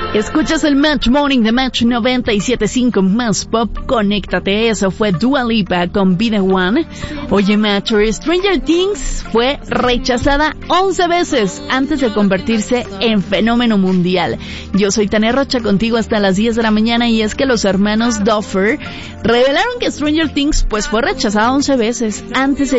Escuchas el Match Morning de Match 97.5 Más Pop. Conéctate, eso fue Dua Lipa con Be The One. Oye, Matcher, Stranger Things fue rechazada 11 veces antes de convertirse en fenómeno mundial. Yo soy Tania Rocha, contigo hasta las 10 de la mañana, y es que los hermanos Duffer revelaron que Stranger Things pues fue rechazada 11 veces antes de